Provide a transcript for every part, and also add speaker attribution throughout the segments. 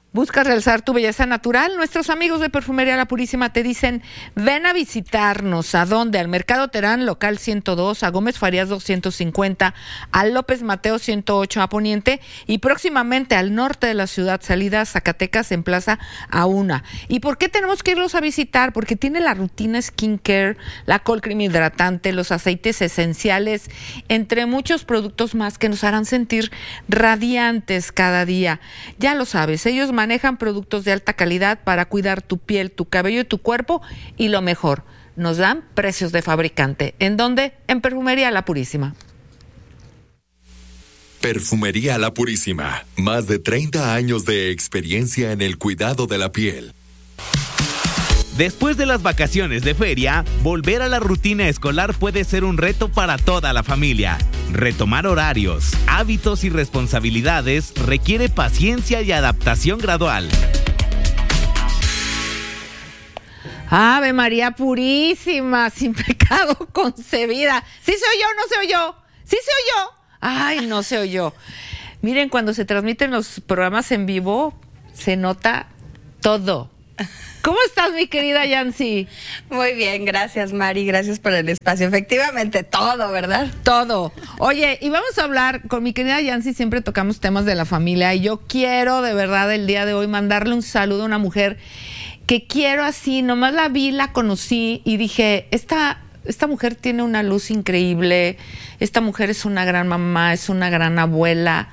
Speaker 1: ¿Buscas realzar tu belleza natural? Nuestros amigos de Perfumería La Purísima te dicen, ven a visitarnos. ¿A dónde? Al Mercado Terán, local 102, a Gómez Farías 250, a López Mateo 108 a Poniente y próximamente al norte de la ciudad, salida a Zacatecas en Plaza A1. ¿Y por qué tenemos que irlos a visitar? Porque tiene la rutina skincare, la col cream hidratante, los aceites esenciales, entre muchos productos más que nos harán sentir radiantes cada día. Ya lo sabes, ellos manejan productos de alta calidad para cuidar tu piel, tu cabello y tu cuerpo, y lo mejor, nos dan precios de fabricante. ¿En dónde? En Perfumería La Purísima.
Speaker 2: Perfumería La Purísima, más de 30 años de experiencia en el cuidado de la piel.
Speaker 3: Después de las vacaciones de feria, volver a la rutina escolar puede ser un reto para toda la familia. Retomar horarios, hábitos y responsabilidades requiere paciencia y adaptación gradual.
Speaker 1: Ave María Purísima, sin pecado concebida. ¿Sí se oyó o no se oyó? ¿Sí se oyó? Ay, no se oyó. Miren, cuando se transmiten los programas en vivo, se nota todo. ¿Cómo estás, mi querida Yancy?
Speaker 4: Muy bien, gracias, Mari, gracias por el espacio. Efectivamente, todo, ¿verdad?
Speaker 1: Todo. Oye, y vamos a hablar con mi querida Yancy, siempre tocamos temas de la familia, y yo quiero de verdad el día de hoy mandarle un saludo a una mujer que quiero así, nomás la vi, la conocí y dije, esta mujer tiene una luz increíble, esta mujer es una gran mamá, es una gran abuela.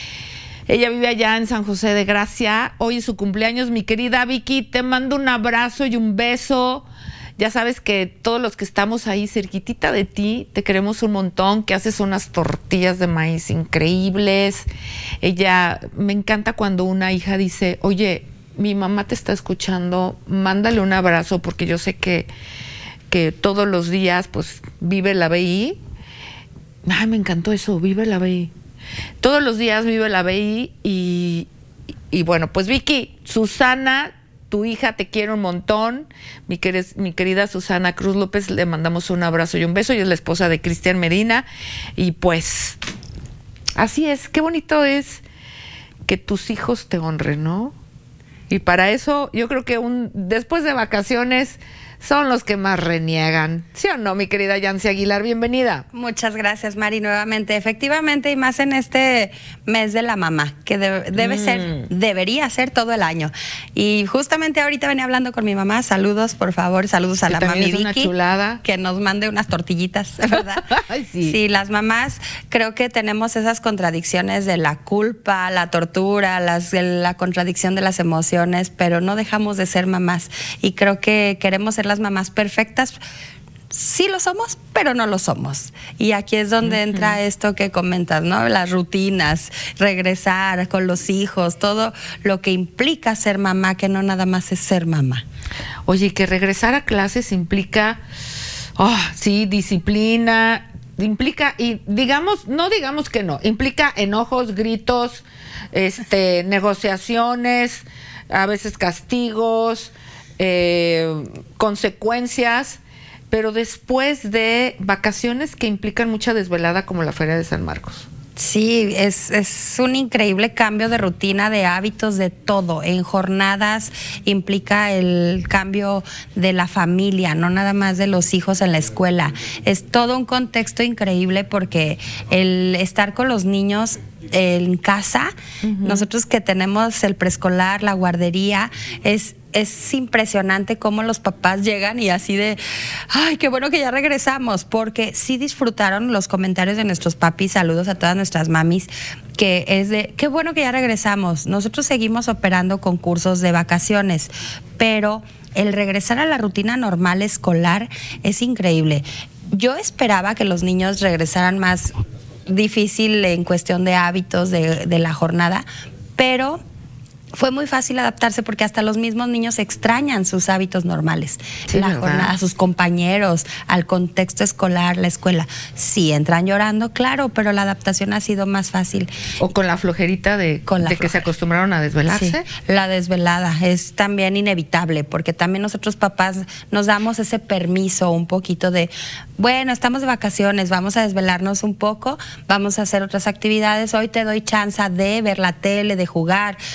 Speaker 1: Ella vive allá en San José de Gracia. Hoy es su cumpleaños, mi querida Vicky. Te mando un abrazo y un beso. Ya sabes que todos los que estamos ahí cerquitita de ti, te queremos un montón, que haces unas tortillas de maíz increíbles. Ella, me encanta cuando una hija dice, oye, mi mamá te está escuchando, mándale un abrazo, porque yo sé que todos los días, pues, vive la BI. Ay, me encantó eso, vive la BI. Todos los días vive la BI y bueno, pues Vicky, Susana, tu hija te quiere un montón. Mi querida Susana Cruz López, le mandamos un abrazo y un beso. Ella es la esposa de Cristian Medina. Y pues, así es, qué bonito es que tus hijos te honren, ¿no? Y para eso, yo creo que después de vacaciones son los que más reniegan. ¿Sí o no, mi querida Yancy Aguilar? Bienvenida.
Speaker 4: Muchas gracias, Mari, nuevamente. Efectivamente, y más en este mes de la mamá, que debería ser todo el año. Y justamente ahorita venía hablando con mi mamá. Saludos, por favor, saludos a la mami Vicky.
Speaker 1: Una chulada.
Speaker 4: Que nos mande unas tortillitas, ¿verdad?
Speaker 1: Ay, sí.
Speaker 4: Sí, las mamás creo que tenemos esas contradicciones de la culpa, la tortura, la contradicción de las emociones, pero no dejamos de ser mamás. Y creo que queremos ser las mamás perfectas. Sí lo somos, pero no lo somos. Y aquí es donde entra esto que comentas, ¿no? Las rutinas, regresar con los hijos, todo lo que implica ser mamá, que no nada más es ser mamá.
Speaker 1: Oye, que regresar a clases implica, sí, disciplina, implica, y no digamos que no, implica enojos, gritos, negociaciones, a veces castigos, consecuencias, pero después de vacaciones que implican mucha desvelada, como la Feria de San Marcos.
Speaker 4: Sí, es un increíble cambio de rutina, de hábitos, de todo. En jornadas implica el cambio de la familia, no nada más de los hijos en la escuela. Es todo un contexto increíble, porque el estar con los niños en casa, nosotros que tenemos el preescolar, la guardería, es impresionante cómo los papás llegan y así de, ay, qué bueno que ya regresamos, porque sí disfrutaron los comentarios de nuestros papis. Saludos a todas nuestras mamis, que es de, qué bueno que ya regresamos. Nosotros seguimos operando con cursos de vacaciones, pero el regresar a la rutina normal escolar es increíble. Yo esperaba que los niños regresaran más difícil en cuestión de hábitos de la jornada, pero fue muy fácil adaptarse, porque hasta los mismos niños extrañan sus hábitos normales,
Speaker 1: sí,
Speaker 4: la
Speaker 1: ¿verdad?
Speaker 4: jornada, a sus compañeros, al contexto escolar, la escuela. Sí, entran llorando, claro, pero la adaptación ha sido más fácil.
Speaker 1: O con la flojerita de que se acostumbraron a desvelarse.
Speaker 4: Sí, la desvelada es también inevitable, porque también nosotros papás nos damos ese permiso un poquito de, bueno, estamos de vacaciones, vamos a desvelarnos un poco, vamos a hacer otras actividades, hoy te doy chance de ver la tele, de jugar, de hacer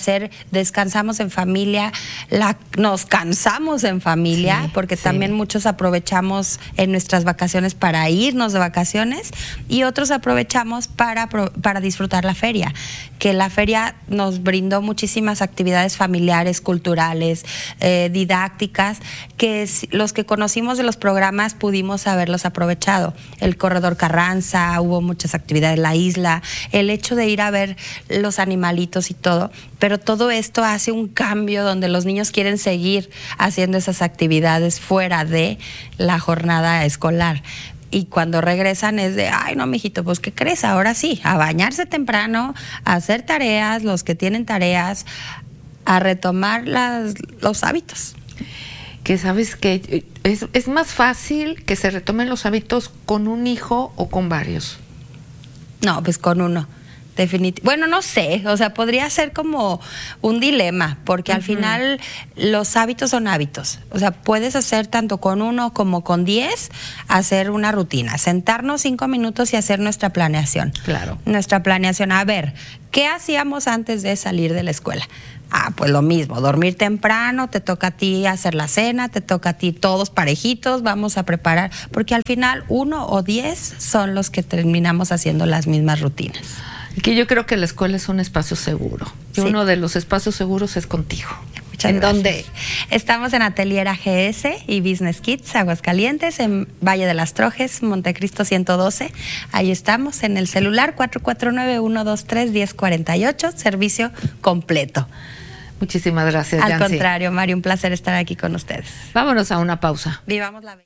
Speaker 4: descansamos en familia, nos cansamos en familia, porque también muchos aprovechamos en nuestras vacaciones para irnos de vacaciones y otros aprovechamos para disfrutar la feria, que la feria nos brindó muchísimas actividades familiares, culturales, didácticas, que los que conocimos de los programas pudimos haberlos aprovechado. El Corredor Carranza, hubo muchas actividades en la isla, el hecho de ir a ver los animalitos y todo, pero todo esto hace un cambio donde los niños quieren seguir haciendo esas actividades fuera de la jornada escolar. Y cuando regresan es de, ay no, mijito, pues ¿qué crees? Ahora sí, a bañarse temprano, a hacer tareas, los que tienen tareas, a retomar los hábitos.
Speaker 1: Que sabes que es más fácil que se retomen los hábitos con un hijo o con varios.
Speaker 4: No, pues con uno. Bueno, no sé, o sea, podría ser como un dilema, porque al final los hábitos son hábitos. O sea, puedes hacer tanto con uno como con 10, hacer una rutina, sentarnos 5 minutos y hacer nuestra planeación.
Speaker 1: Claro.
Speaker 4: Nuestra planeación. A ver, ¿qué hacíamos antes de salir de la escuela? Pues lo mismo, dormir temprano, te toca a ti hacer la cena, te toca a ti todos parejitos, vamos a preparar, porque al final 1 o 10 son los que terminamos haciendo las mismas rutinas.
Speaker 1: Que yo creo que la escuela es un espacio seguro. Y uno de los espacios seguros es contigo.
Speaker 4: Muchas gracias. ¿Dónde? Estamos en Atelier AGS y Business Kids, Aguascalientes, en Valle de las Trojes, Montecristo 112. Ahí estamos, en el celular 449-123-1048, servicio completo.
Speaker 1: Muchísimas gracias,
Speaker 4: Al
Speaker 1: Yancy.
Speaker 4: contrario, Mario, un placer estar aquí con ustedes.
Speaker 1: Vámonos a una pausa.
Speaker 4: Vivamos la vida.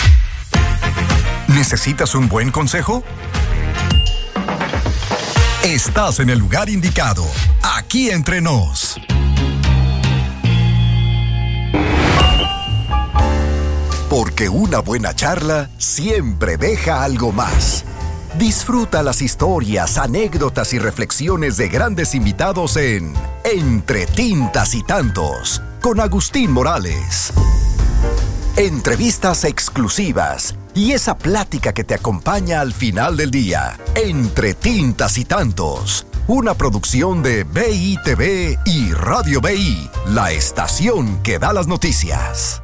Speaker 5: ¿Necesitas un buen consejo? Estás en el lugar indicado. Aquí entre nos. Porque una buena charla siempre deja algo más. Disfruta las historias, anécdotas y reflexiones de grandes invitados en Entre Tintas y Tantos, con Agustín Morales. Entrevistas exclusivas y esa plática que te acompaña al final del día. Entre Tintas y Tantos, una producción de BITV y Radio BI, la estación que da las noticias.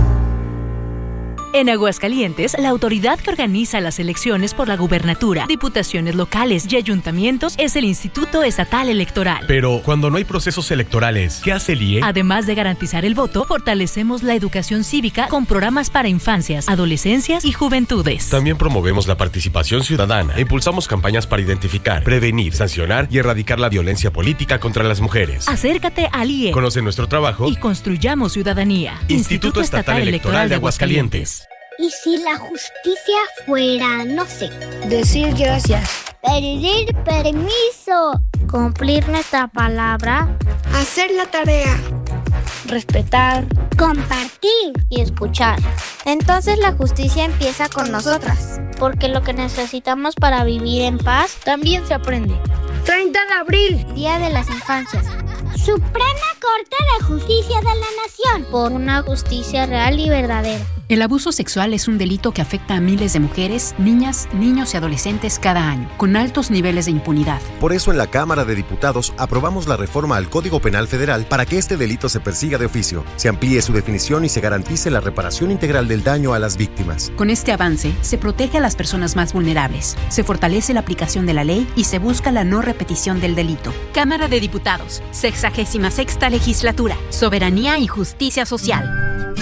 Speaker 6: En Aguascalientes, la autoridad que organiza las elecciones por la gubernatura, diputaciones locales y ayuntamientos es el Instituto Estatal Electoral.
Speaker 7: Pero cuando no hay procesos electorales, ¿qué hace el IE?
Speaker 6: Además de garantizar el voto, fortalecemos la educación cívica con programas para infancias, adolescencias y juventudes.
Speaker 7: También promovemos la participación ciudadana e impulsamos campañas para identificar, prevenir, sancionar y erradicar la violencia política contra las mujeres.
Speaker 6: Acércate al IE.
Speaker 7: Conoce nuestro trabajo
Speaker 6: y construyamos ciudadanía.
Speaker 7: Instituto Estatal Electoral de Aguascalientes.
Speaker 8: ¿Y si la justicia fuera, no sé?
Speaker 9: Decir gracias.
Speaker 8: Pedir permiso. Cumplir nuestra palabra.
Speaker 9: Hacer la tarea. Respetar.
Speaker 8: Compartir y escuchar. Entonces la justicia empieza con nosotras. Porque lo que necesitamos para vivir en paz
Speaker 9: también se aprende. 30 de abril.
Speaker 8: Día de las Infancias. Suprema Corte de Justicia de la Nación. Por una justicia real y verdadera.
Speaker 10: El abuso sexual es un delito que afecta a miles de mujeres, niñas, niños y adolescentes cada año, con altos niveles de impunidad.
Speaker 11: Por eso en la Cámara de Diputados aprobamos la reforma al Código Penal Federal para que este delito se persiga de oficio, se amplíe su definición y se garantice la reparación integral del daño a las víctimas.
Speaker 10: Con este avance, se protege a las personas más vulnerables, se fortalece la aplicación de la ley y se busca la no repetición del delito.
Speaker 12: Cámara de Diputados, 66ª Legislatura, Soberanía y Justicia Social.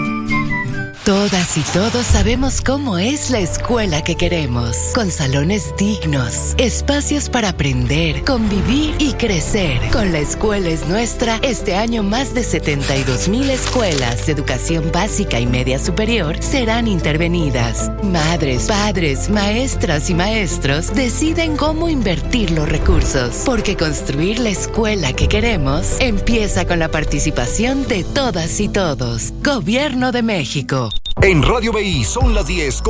Speaker 13: Todas y todos sabemos cómo es la escuela que queremos, con salones dignos, espacios para aprender, convivir y crecer. Con La Escuela es Nuestra, este año más de 72,000 escuelas de educación básica y media superior serán intervenidas. Madres, padres, maestras y maestros deciden cómo invertir los recursos, porque construir la escuela que queremos empieza con la participación de todas y todos. Gobierno de México.
Speaker 5: En Radio BI son las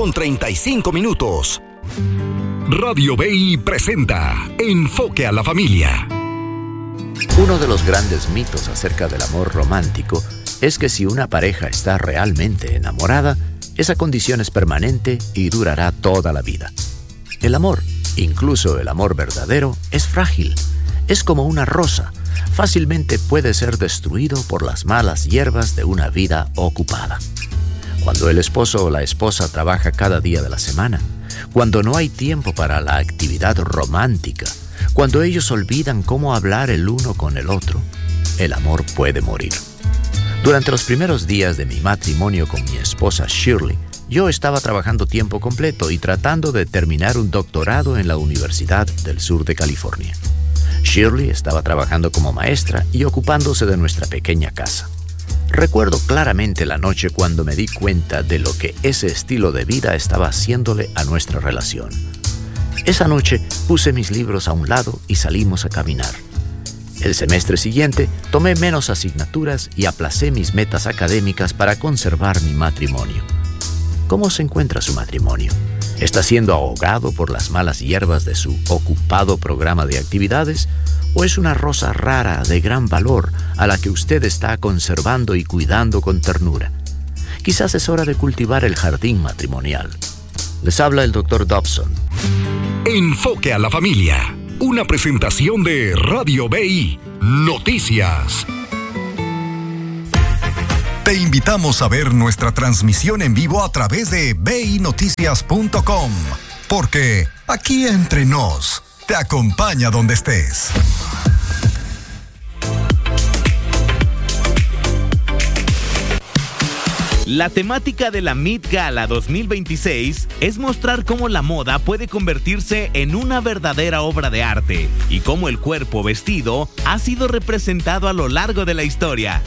Speaker 5: 10:35. Radio BI presenta Enfoque a la Familia.
Speaker 14: Uno de los grandes mitos acerca del amor romántico es que si una pareja está realmente enamorada, esa condición es permanente y durará toda la vida. El amor, incluso el amor verdadero, es frágil. Es como una rosa. fácilmente puede ser destruido por las malas hierbas de una vida ocupada. Cuando el esposo o la esposa trabaja cada día de la semana, cuando no hay tiempo para la actividad romántica, cuando ellos olvidan cómo hablar el uno con el otro, el amor puede morir. Durante los primeros días de mi matrimonio con mi esposa Shirley, yo estaba trabajando tiempo completo y tratando de terminar un doctorado en la Universidad del Sur de California. Shirley estaba trabajando como maestra y ocupándose de nuestra pequeña casa. Recuerdo claramente la noche cuando me di cuenta de lo que ese estilo de vida estaba haciéndole a nuestra relación. Esa noche puse mis libros a un lado y salimos a caminar. El semestre siguiente tomé menos asignaturas y aplacé mis metas académicas para conservar mi matrimonio. ¿Cómo se encuentra su matrimonio? ¿Está siendo ahogado por las malas hierbas de su ocupado programa de actividades? ¿O es una rosa rara de gran valor a la que usted está conservando y cuidando con ternura? Quizás es hora de cultivar el jardín matrimonial. Les habla el Dr. Dobson.
Speaker 5: Enfoque a la familia. Una presentación de Radio BI Noticias. Te invitamos a ver nuestra transmisión en vivo a través de binoticias.com, porque aquí entre nos te acompaña donde estés.
Speaker 3: La temática de la Met Gala 2026 es mostrar cómo la moda puede convertirse en una verdadera obra de arte y cómo el cuerpo vestido ha sido representado a lo largo de la historia.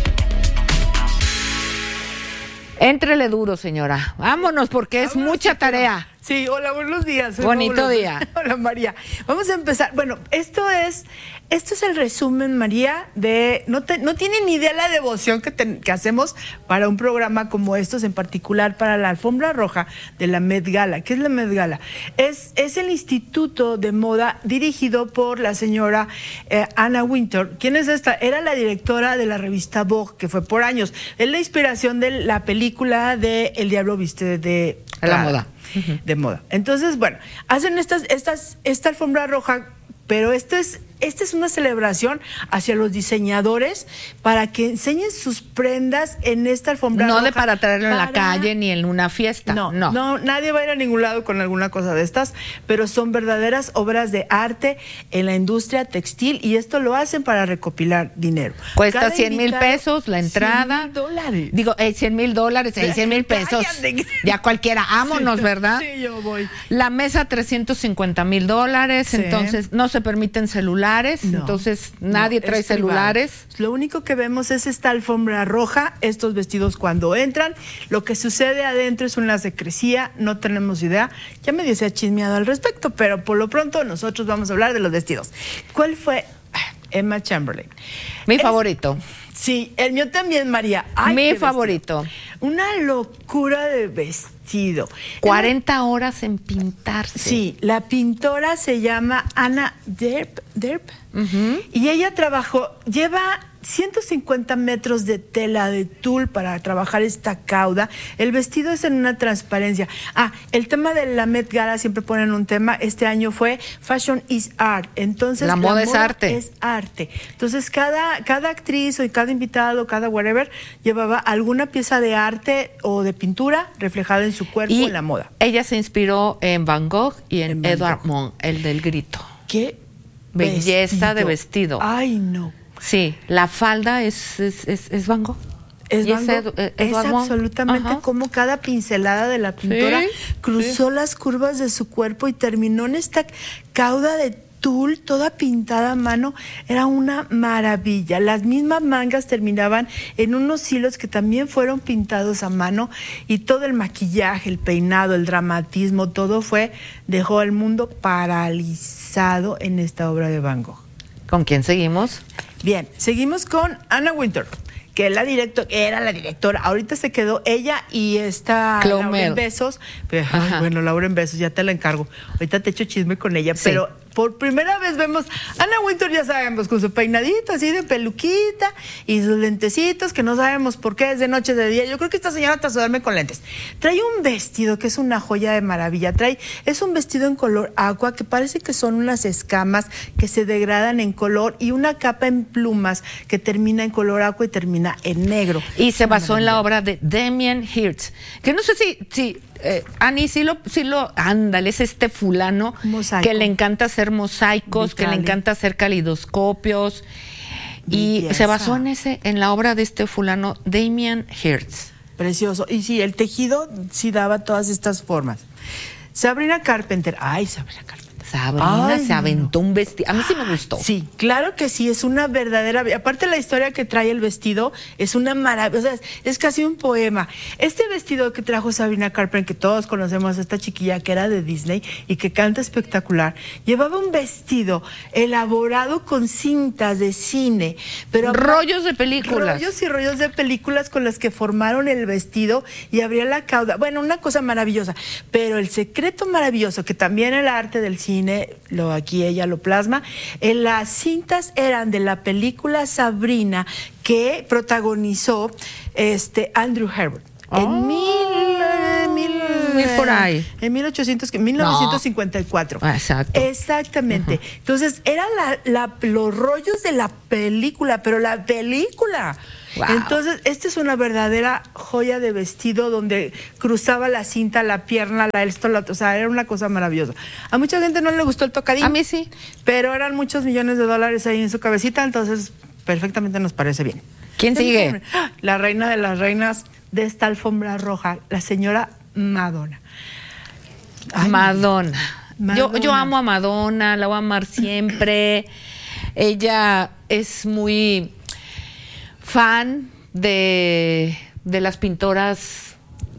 Speaker 1: Éntrele duro, señora. Vámonos, porque es mucha tarea.
Speaker 15: Sí, hola, buenos días.
Speaker 1: Bonito día.
Speaker 15: Hola, María. Vamos a empezar. Bueno, esto es el resumen, María, de... No tienen ni idea la devoción que hacemos para un programa como estos, en particular para la alfombra roja de la Met Gala. ¿Qué es la Met Gala? Es el instituto de moda dirigido por la señora Anna Wintour. ¿Quién es esta? Era la directora de la revista Vogue, que fue por años. Es la inspiración de la película de El Diablo Viste de
Speaker 1: la moda.
Speaker 15: De moda. Entonces, bueno, hacen esta alfombra roja, pero esta es una celebración hacia los diseñadores para que enseñen sus prendas en esta alfombra roja.
Speaker 1: No de para traerlo en la calle ni en una fiesta.
Speaker 15: No, nadie va a ir a ningún lado con alguna cosa de estas, pero son verdaderas obras de arte en la industria textil, y esto lo hacen para recopilar dinero.
Speaker 1: Cuesta $100,000 la entrada.
Speaker 15: $100,000.
Speaker 1: Digo, $100,000, $100,000.
Speaker 15: Cállate.
Speaker 1: Ya cualquiera, vámonos, sí, ¿verdad?
Speaker 15: Sí, yo voy.
Speaker 1: La mesa, $350,000, sí. Entonces no se permiten celulares.
Speaker 15: No,
Speaker 1: entonces nadie trae celulares.
Speaker 15: Lo único que vemos es esta alfombra roja, estos vestidos cuando entran. Lo que sucede adentro es una secrecía, no tenemos idea. Ya medio se ha chismeado al respecto, pero por lo pronto nosotros vamos a hablar de los vestidos. ¿Cuál fue? Emma Chamberlain.
Speaker 1: Mi favorito.
Speaker 15: Sí, el mío también, María. Ay,
Speaker 1: mi favorito.
Speaker 15: Una locura de vestido.
Speaker 1: 40 horas en pintarse.
Speaker 15: Sí, la pintora se llama Anna Derp. Y ella lleva 150 metros de tela de tul para trabajar esta cauda. El vestido es en una transparencia. El tema de la Met Gala, siempre ponen un tema. Este año fue Fashion is Art. Entonces,
Speaker 1: la moda es arte.
Speaker 15: Es arte. Entonces, cada actriz o cada invitado, cada whatever, llevaba alguna pieza de arte o de pintura reflejada en su cuerpo en la moda.
Speaker 1: Ella se inspiró en Van Gogh y en Edvard Munch, el del grito.
Speaker 15: ¡Qué
Speaker 1: belleza de vestido!
Speaker 15: ¡Ay, no!
Speaker 1: Sí, la falda es Van Gogh.
Speaker 15: Es absolutamente como cada pincelada de la pintora cruzó las curvas de su cuerpo y terminó en esta cauda de tul, toda pintada a mano. Era una maravilla. Las mismas mangas terminaban en unos hilos que también fueron pintados a mano, y todo el maquillaje, el peinado, el dramatismo, todo dejó al mundo paralizado en esta obra de Van Gogh.
Speaker 1: ¿Con quién seguimos?
Speaker 15: Bien, seguimos con Anna Wintour, que era la directora. Ahorita se quedó ella y Lauren Besos. Lauren Besos, ya te la encargo. Ahorita te echo chisme con ella, sí. por primera vez vemos a Anna Wintour, ya sabemos, con su peinadito así de peluquita y sus lentecitos, que no sabemos por qué es de noche, de día. Yo creo que esta señora hasta se duerme con lentes. Trae un vestido que es una joya de maravilla. Es un vestido en color agua que parece que son unas escamas que se degradan en color y una capa en plumas que termina en color agua y termina en negro.
Speaker 1: Y se basó en la obra de Damien Hirst, que no sé si Ani, ándale, es este fulano que le encanta hacer mosaicos, que le encanta hacer calidoscopios, y se basó en la obra de este fulano Damien Hirst.
Speaker 15: Precioso. Y sí, el tejido sí daba todas estas formas. Sabrina Carpenter.
Speaker 1: Sabrina se aventó un vestido. A mí sí me gustó.
Speaker 15: Sí, claro que sí, es una verdadera. Aparte, la historia que trae el vestido es una maravilla. O sea, es casi un poema. Este vestido que trajo Sabrina Carpenter, que todos conocemos, esta chiquilla que era de Disney y que canta espectacular, llevaba un vestido elaborado con cintas de cine, pero
Speaker 1: rollos de películas.
Speaker 15: Rollos y rollos de películas con las que formaron el vestido y abría la cauda. Bueno, una cosa maravillosa. Pero el secreto maravilloso, que también el arte del cine, aquí ella lo plasma, las cintas eran de la película Sabrina que protagonizó Andrew Herbert. En 1954.
Speaker 1: Exacto.
Speaker 15: Exactamente. Entonces, eran los rollos de la película, pero la película. Wow. Entonces, esta es una verdadera joya de vestido donde cruzaba la cinta, la pierna, o sea, era una cosa maravillosa. A mucha gente no le gustó el tocadín.
Speaker 1: A mí sí.
Speaker 15: Pero eran muchos millones de dólares ahí en su cabecita, entonces perfectamente nos parece bien.
Speaker 1: ¿Quién sigue?
Speaker 15: La reina de las reinas de esta alfombra roja, la señora Madonna.
Speaker 1: Madonna. Yo amo a Madonna, la voy a amar siempre. Ella es muy fan de las pintoras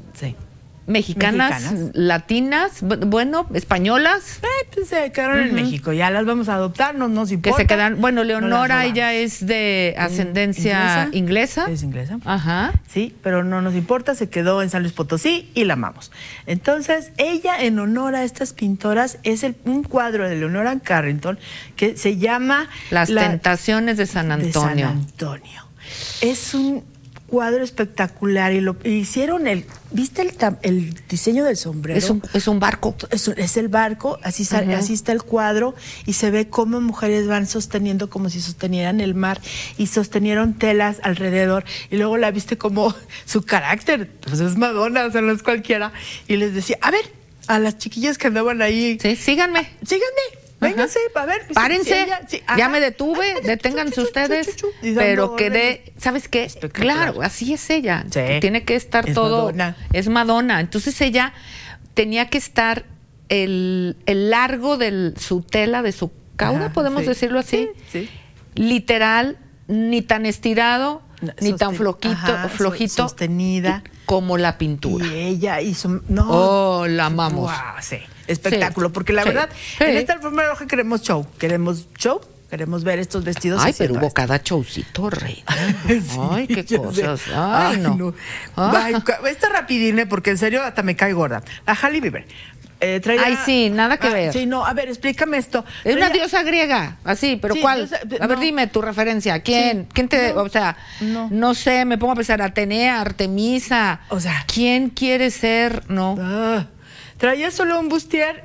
Speaker 1: mexicanas, latinas, bueno, españolas.
Speaker 15: Pues se quedaron en México, ya las vamos a adoptar, no nos importa.
Speaker 1: Que se quedan, bueno, Leonora, ella es de ascendencia inglesa.
Speaker 15: Es inglesa.
Speaker 1: Ajá.
Speaker 15: Sí, pero no nos importa, se quedó en San Luis Potosí y la amamos. Entonces, ella, en honor a estas pintoras, es un cuadro de Leonora Carrington que se llama
Speaker 1: Las Tentaciones de San Antonio.
Speaker 15: Es un cuadro espectacular y lo hicieron ¿viste el diseño del sombrero?
Speaker 1: Es un barco.
Speaker 15: Es el barco, así está el cuadro y se ve cómo mujeres van sosteniendo como si sostenieran el mar y sostenieron telas alrededor y luego la viste como su carácter, pues es Madonna, o sea, no es cualquiera, y les decía, a ver, a las chiquillas que andaban ahí.
Speaker 1: Sí, síganme.
Speaker 15: Vénganse, a ver.
Speaker 1: Párense, ya me detuve, deténganse ustedes, pero quedé, ¿sabes qué? Claro, así es ella, tiene que estar todo, es Madonna, entonces ella tenía que estar el largo de su tela, de su cauda, podemos decirlo así, literal, ni tan estirado, ni tan flojito,
Speaker 15: sostenida,
Speaker 1: como la pintura.
Speaker 15: Y ella hizo,
Speaker 1: la amamos.
Speaker 15: Wow, sí. Espectáculo, porque la verdad, en esta alfombra roja queremos show, queremos ver estos vestidos.
Speaker 1: Ay, pero hubo cada showcito, reina. Ay, qué cosas. Ay, no.
Speaker 15: Esta rapidine, porque en serio hasta me cae gorda. La Hailey Bieber.
Speaker 1: Ay, sí, nada que ver.
Speaker 15: Sí, no, a ver, explícame esto.
Speaker 1: Es una diosa griega, así, pero ¿cuál? A ver, dime tu referencia. ¿Quién te, o sea, no sé, me pongo a pensar, Atenea, Artemisa.
Speaker 15: O sea,
Speaker 1: ¿quién quiere ser? No.
Speaker 15: Traía solo un bustier,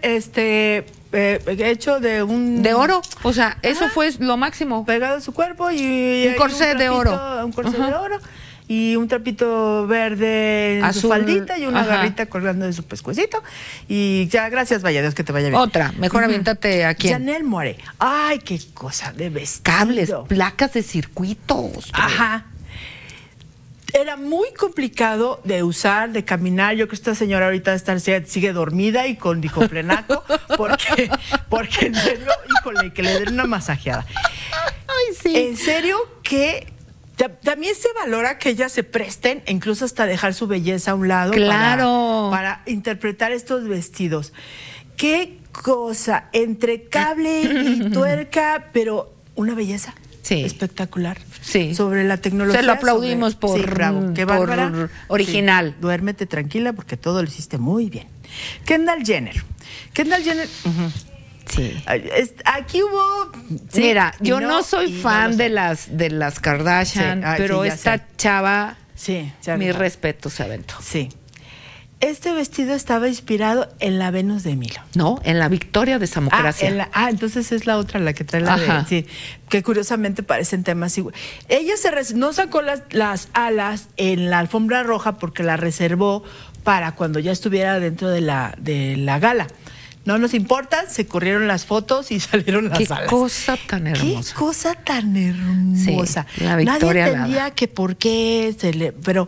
Speaker 15: hecho de
Speaker 1: oro, o sea, eso fue lo máximo.
Speaker 15: Pegado a su cuerpo y
Speaker 1: un corsé de oro.
Speaker 15: Un corsé de oro y un trapito verde en su faldita y una garrita colgando de su pescuecito. Y ya, gracias, vaya Dios, que te vaya bien.
Speaker 1: Otra, mejor aviéntate a quién.
Speaker 15: Janelle Monáe. Ay, qué cosa de vestido.
Speaker 1: Cables, placas de circuitos.
Speaker 15: Ajá. Era muy complicado de usar, de caminar. Yo creo que esta señora ahorita sigue dormida y con diclofenaco, porque en serio, híjole, que le den una masajeada.
Speaker 1: Ay, sí.
Speaker 15: En serio que también se valora que ellas se presten, incluso hasta dejar su belleza a un lado.
Speaker 1: Claro.
Speaker 15: Para interpretar estos vestidos. Qué cosa, entre cable y tuerca, pero una belleza.
Speaker 1: Sí.
Speaker 15: Espectacular.
Speaker 1: Sí.
Speaker 15: Sobre la tecnología.
Speaker 1: Se lo aplaudimos por original.
Speaker 15: Duérmete tranquila porque todo lo hiciste muy bien. Kendall Jenner.
Speaker 1: Sí.
Speaker 15: Aquí hubo... Sí,
Speaker 1: mira, yo no soy fan de las Kardashian, pero esta chava, mi respeto, se aventó.
Speaker 15: Sí. Este vestido estaba inspirado en la Venus de Milo.
Speaker 1: No, en la Victoria de Samotracia.
Speaker 15: Entonces es la otra, la que trae la de... Sí, que curiosamente parecen temas iguales. Ella no sacó las alas en la alfombra roja porque la reservó para cuando ya estuviera dentro de la gala. No nos importa, se corrieron las fotos y salieron las alas.
Speaker 1: Qué cosa tan hermosa.
Speaker 15: Qué cosa tan hermosa.
Speaker 1: Sí, la Victoria.
Speaker 15: Nadie entendía que por qué pero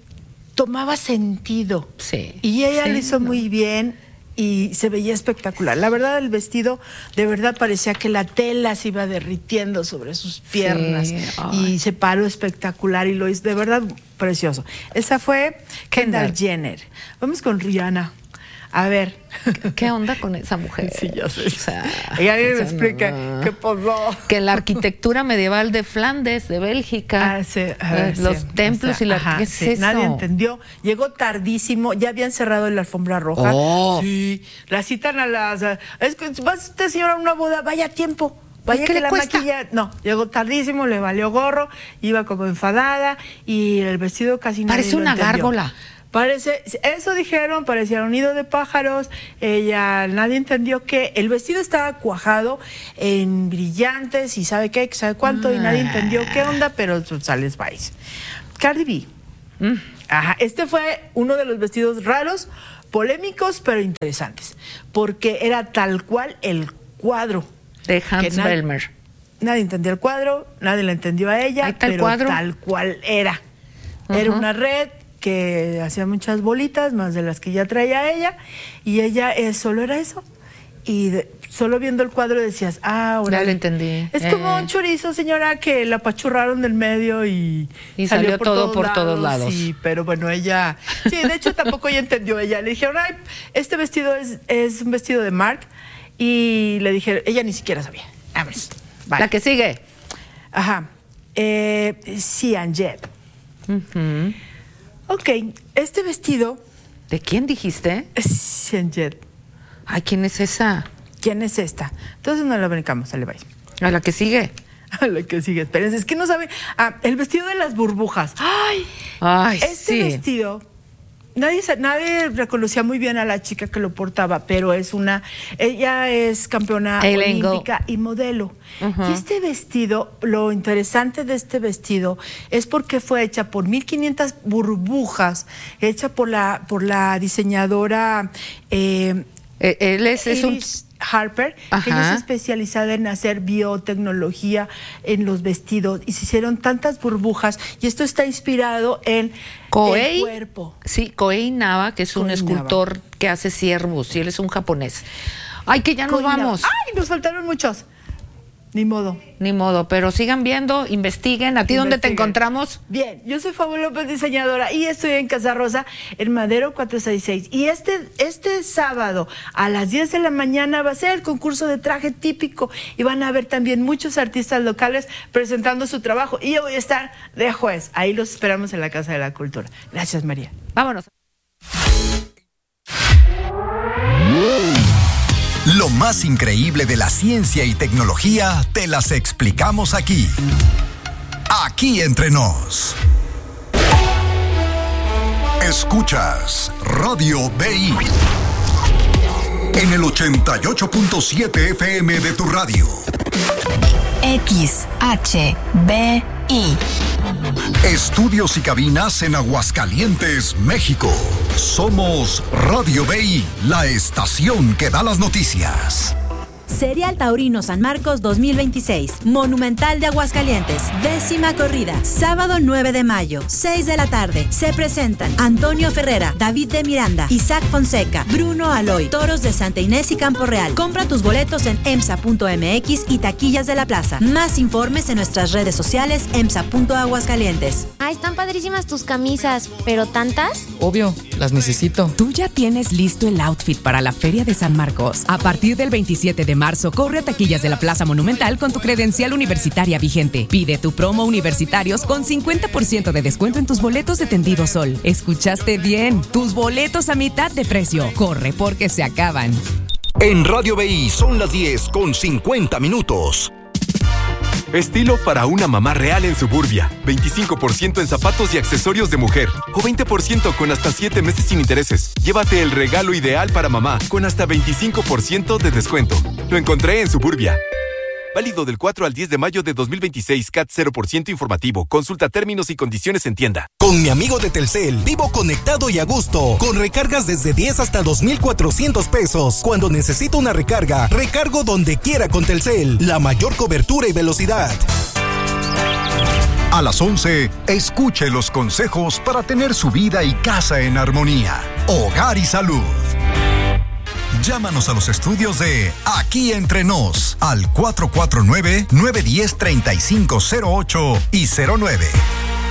Speaker 15: tomaba sentido.
Speaker 1: Sí.
Speaker 15: Y ella lo hizo muy bien y se veía espectacular. La verdad, el vestido, de verdad parecía que la tela se iba derritiendo sobre sus piernas. Y se paró espectacular y lo hizo, de verdad, precioso. Esa fue Kendall Jenner. Vamos con Rihanna. A ver.
Speaker 1: ¿Qué onda con esa mujer?
Speaker 15: Sí, ya sé. O sea, y alguien me explica qué pasó.
Speaker 1: Que la arquitectura medieval de Flandes, de Bélgica, los templos y la... ¿Qué es eso?
Speaker 15: Nadie entendió. Llegó tardísimo, ya habían cerrado la alfombra roja. Sí, la citan a las... Es que va usted, señora, a una boda, vaya a tiempo. Vaya que la maquilla... No, llegó tardísimo, le valió gorro, iba como enfadada y el vestido casi nadie
Speaker 1: Parece una gárgola.
Speaker 15: Parece, eso dijeron, parecía un nido de pájaros. Nadie entendió que el vestido estaba cuajado en brillantes y sabe qué, sabe cuánto, y nadie entendió qué onda, pero sales vais. Cardi B. Este fue uno de los vestidos raros, polémicos, pero interesantes, porque era tal cual el cuadro
Speaker 1: de Hans Belmer.
Speaker 15: Nadie entendió el cuadro, nadie le entendió a ella, pero tal cual era. Era una red que hacía muchas bolitas, más de las que ya traía ella, y ella solo era eso. Y solo viendo el cuadro decías, ahora
Speaker 1: ya lo entendí.
Speaker 15: Es como un chorizo, señora, que la apachurraron del medio y
Speaker 1: salió todo por todos lados.
Speaker 15: Sí, pero bueno, ella... Sí, de hecho tampoco ella entendió. Ella le dijeron, este vestido es un vestido de Marc, y le dijeron, ella ni siquiera sabía. Vamos, vale.
Speaker 1: La que sigue.
Speaker 15: Xian Jeb. Ok, este vestido...
Speaker 1: ¿De quién dijiste?
Speaker 15: Xian Jeb.
Speaker 1: Ay, ¿quién es esa?
Speaker 15: ¿Quién es esta? Entonces no la brincamos, sale, bye.
Speaker 1: A la que sigue.
Speaker 15: A la que sigue, espérense, es que no sabe... el vestido de las burbujas. Este vestido... Nadie reconocía muy bien a la chica que lo portaba, pero ella es campeona olímpica y modelo. Y este vestido, lo interesante de este vestido es porque fue hecha por 1500 burbujas, hecha por la diseñadora Harper, que ella es especializada en hacer biotecnología en los vestidos, y se hicieron tantas burbujas, y esto está inspirado en el cuerpo.
Speaker 1: Sí, Kohei Naba, que es un escultor que hace ciervos, y él es un japonés. Ay, que ya nos vamos.
Speaker 15: Ay, nos faltaron muchos. Ni modo, pero sigan viendo, investiguen. ¿A ti dónde te encontramos? Bien, yo soy Fabio López, diseñadora, y estoy en Casa Rosa, en Madero 466. Y este sábado a las 10 de la mañana va a ser el concurso de traje típico, y van a ver también muchos artistas locales presentando su trabajo. Y yo voy a estar de juez. Ahí los esperamos en la Casa de la Cultura. Gracias, María.
Speaker 1: Vámonos.
Speaker 5: Lo más increíble de la ciencia y tecnología te las explicamos aquí. Aquí entre nos. Escuchas Radio BI en el 88.7 FM de tu radio.
Speaker 13: XHBI.
Speaker 5: Estudios y cabinas en Aguascalientes, México. Somos Radio BI, la estación que da las noticias.
Speaker 16: Serial Taurino San Marcos 2026, Monumental de Aguascalientes, 10ª corrida, sábado 9 de mayo, 6 de la tarde. Se presentan Antonio Ferrera, David de Miranda, Isaac Fonseca, Bruno Aloy, Toros de Santa Inés y Campo Real. Compra tus boletos en emsa.mx y taquillas de la plaza. Más informes en nuestras redes sociales, emsa.aguascalientes.
Speaker 8: Están padrísimas tus camisas, ¿pero tantas?
Speaker 17: Obvio, las necesito.
Speaker 18: Tú ya tienes listo el outfit para la Feria de San Marcos. A partir del 27 de marzo, corre a taquillas de la Plaza Monumental con tu credencial universitaria vigente. Pide tu promo universitarios con 50% de descuento en tus boletos de Tendido Sol. ¿Escuchaste bien? Tus boletos a mitad de precio. Corre porque se acaban.
Speaker 5: En Radio BI son las 10:50.
Speaker 19: Estilo para una mamá real en Suburbia. 25% en zapatos y accesorios de mujer. O 20% con hasta 7 meses sin intereses. Llévate el regalo ideal para mamá con hasta 25% de descuento. Lo encontré en Suburbia. Válido del 4 al 10 de mayo de 2026. CAT 0% informativo. Consulta términos y condiciones en tienda.
Speaker 20: Con mi amigo de Telcel, vivo conectado y a gusto. Con recargas desde 10 hasta 2,400 pesos. Cuando necesito una recarga, recargo donde quiera con Telcel. La mayor cobertura y velocidad.
Speaker 5: A las 11, escuche los consejos para tener su vida y casa en armonía. Hogar y Salud. Llámanos a los estudios de Aquí Entre Nos al 449-910-3508 y 09.